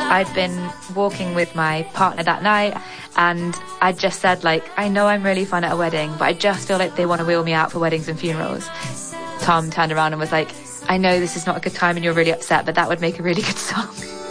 I'd been walking with my partner that night, and I just said, like, I know I'm really fun at a wedding, but I just feel like they want to wheel me out for weddings and funerals. Tom turned around and was like, I know this is not a good time and you're really upset, but that would make a really good song.